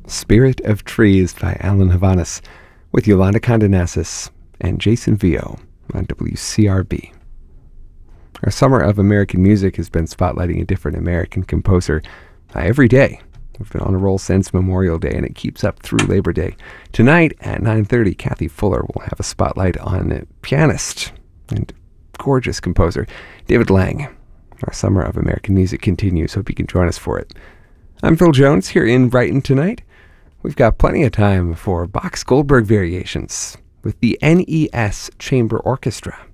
Spirit of Trees by Alan Havanis with Yolanda Condonasis and Jason Vio on WCRB. Our Summer of American Music has been spotlighting a different American composer every day. We've been on a roll since Memorial Day, and it keeps up through Labor Day. Tonight at 9:30, Kathy Fuller will have a spotlight on pianist and gorgeous composer David Lang. Our Summer of American Music continues. Hope you can join us for it. I'm Phil Jones here in Brighton tonight. We've got plenty of time for Bach's Goldberg Variations with the NES Chamber Orchestra.